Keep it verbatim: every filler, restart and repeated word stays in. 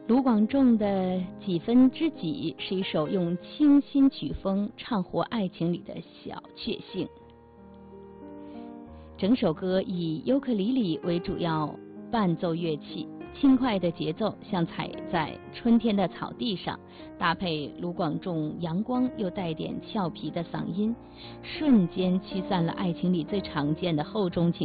卢广仲的《几分之几》是一首用清新曲风唱活爱情里的小确幸。整首歌以尤克里里为主要伴奏乐器，轻快的节奏像踩在春天的草地上，搭配卢广仲阳光又带点俏皮的嗓音，瞬间驱散了爱情里最常见的厚重情